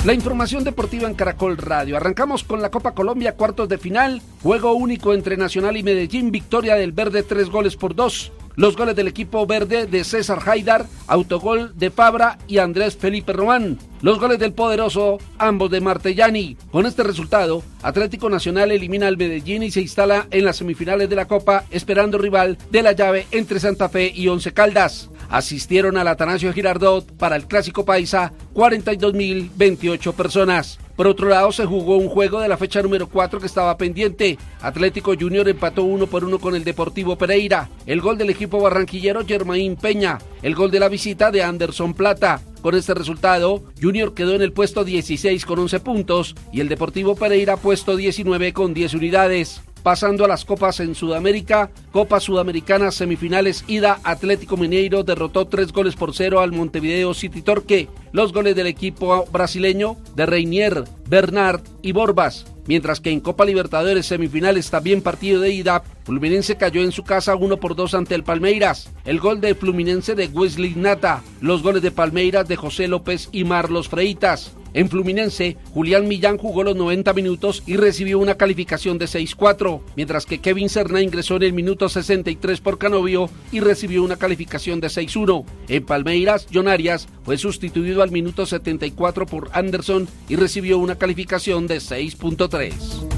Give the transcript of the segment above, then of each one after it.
La información deportiva en Caracol Radio. Arrancamos con la Copa Colombia, cuartos de final, juego único entre Nacional y Medellín, victoria del verde 3-2. Los goles del equipo verde de César Haidar, autogol de Fabra y Andrés Felipe Román. Los goles del poderoso, ambos de Martellani. Con este resultado, Atlético Nacional elimina al Medellín y se instala en las semifinales de la Copa, esperando rival de la llave entre Santa Fe y Once Caldas. Asistieron al Atanasio Girardot para el Clásico Paisa 42.028 personas. Por otro lado, se jugó un juego de la fecha número 4 que estaba pendiente. Atlético Junior empató 1-1 con el Deportivo Pereira. El gol del equipo barranquillero, Germain Peña. El gol de la visita de Anderson Plata. Con este resultado, Junior quedó en el puesto 16 con 11 puntos y el Deportivo Pereira puesto 19 con 10 unidades. Pasando a las copas en Sudamérica, Copa Sudamericana semifinales ida, Atlético Mineiro derrotó 3-0 al Montevideo City Torque. Los goles del equipo brasileño de Reinier, Bernard y Borbas. Mientras que en Copa Libertadores semifinales, también partido de ida, Fluminense cayó en su casa 1-2 ante el Palmeiras. El gol de Fluminense de Wesley Nata, los goles de Palmeiras de José López y Marlos Freitas. En Fluminense, Julián Millán jugó los 90 minutos y recibió una calificación de 6-4, mientras que Kevin Serna ingresó en el minuto 63 por Canovio y recibió una calificación de 6-1. En Palmeiras, John Arias fue sustituido al minuto 74 por Anderson y recibió una calificación de 6.3.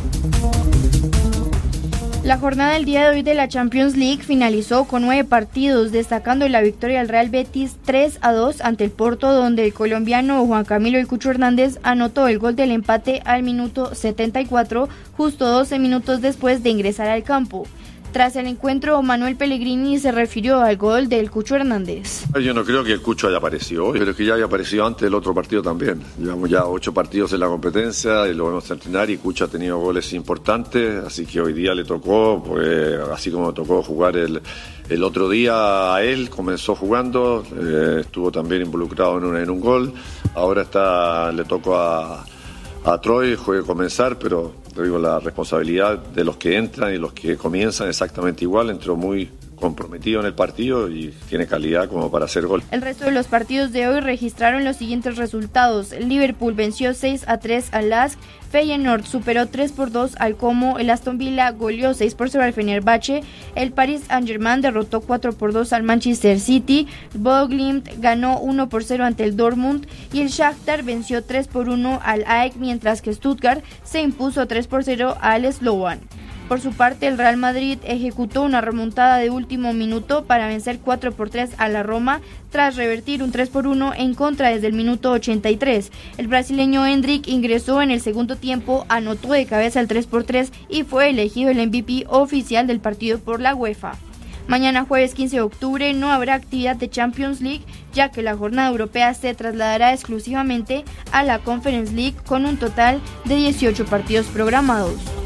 La jornada del día de hoy de la Champions League finalizó con 9 partidos, destacando la victoria del Real Betis 3-2 ante el Porto, donde el colombiano Juan Camilo El Cucho Hernández anotó el gol del empate al minuto 74, justo 12 minutos después de ingresar al campo. Tras el encuentro, Manuel Pellegrini se refirió al gol del Cucho Hernández. Yo no creo que el Cucho haya aparecido hoy, pero es que ya había aparecido antes del otro partido también. Llevamos ya 8 partidos en la competencia y lo vamos a entrenar y Cucho ha tenido goles importantes, así que hoy día le tocó, pues así como tocó jugar el otro día a él, comenzó jugando, estuvo también involucrado en un gol, ahora le tocó a Troy, juega a comenzar, pero te digo, la responsabilidad de los que entran y los que comienzan exactamente igual. Entró muy comprometido en el partido y tiene calidad como para hacer gol. El resto de los partidos de hoy registraron los siguientes resultados. Liverpool venció 6-3 al LASK, Feyenoord superó 3-2 al Como, el Aston Villa goleó 6-0 al Fenerbahce, el Paris Saint-Germain derrotó 4-2 al Manchester City, Bodo Glimt ganó 1-0 ante el Dortmund y el Shakhtar venció 3-1 al AEK, mientras que Stuttgart se impuso 3-0 al Slovan. Por su parte, el Real Madrid ejecutó una remontada de último minuto para vencer 4-3 a la Roma, tras revertir un 3-1 en contra desde el minuto 83. El brasileño Endrick ingresó en el segundo tiempo, anotó de cabeza el 3-3 y fue elegido el MVP oficial del partido por la UEFA. Mañana jueves 15 de octubre no habrá actividad de Champions League, ya que la jornada europea se trasladará exclusivamente a la Conference League con un total de 18 partidos programados.